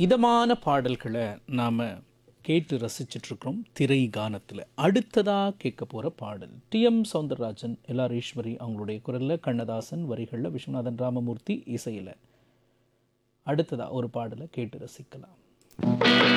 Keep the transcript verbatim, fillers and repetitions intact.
இதமான பாடல்களை நாம் கேட்டு ரசிச்சிட்ருக்கிறோம் திரை கானத்தில். அடுத்ததாக கேட்க போகிற பாடல் D M Soundararajan, LR Eswari அவங்களுடைய குரலில், கண்ணதாசன் வரிகளில், விஸ்வநாதன் ராமமூர்த்தி இசையில் அடுத்ததாக ஒரு பாடலை கேட்டு ரசிக்கலாம்.